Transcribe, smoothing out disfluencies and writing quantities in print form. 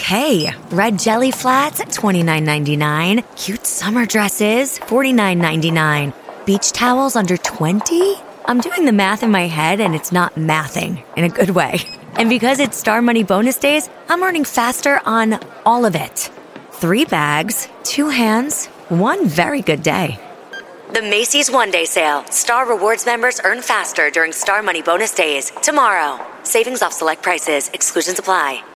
Hey, red jelly flats at $29.99. Cute summer dresses, $49.99. Beach towels under $20? I'm doing the math in my head and it's not mathing in a good way. And because it's Star Money bonus days, I'm earning faster on all of it. 3 bags, 2 hands, 1 very good day. The Macy's One Day Sale. Star Rewards members earn faster during Star Money bonus days. Tomorrow. Savings off select prices. Exclusions apply.